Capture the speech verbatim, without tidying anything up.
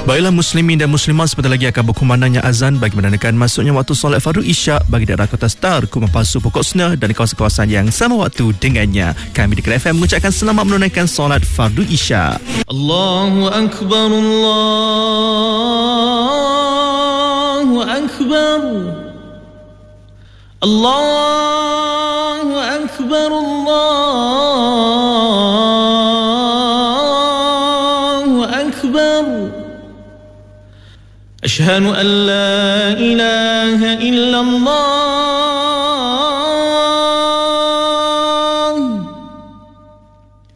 Baiklah muslimin dan muslimat, sebentar lagi akan berkumandangnya azan bagi menandakan masuknya waktu solat fardu isyak bagi daerah Kota Star, Kumandan Palsu, Pokok Senah dan kawasan-kawasan yang sama waktu dengannya. Kami di Kera F M mengucapkan selamat menunaikan solat fardu isyak. Allahu Akbar, Allahu Akbar, Allahu Akbar, Allahu Akbar. Asyhadu an la ilaha illallah